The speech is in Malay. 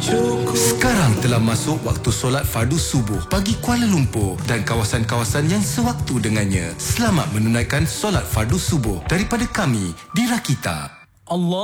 Sekarang telah masuk waktu solat fardu subuh bagi Kuala Lumpur dan kawasan-kawasan yang sewaktu dengannya. Selamat menunaikan solat fardu subuh daripada kami di Rakita. Allah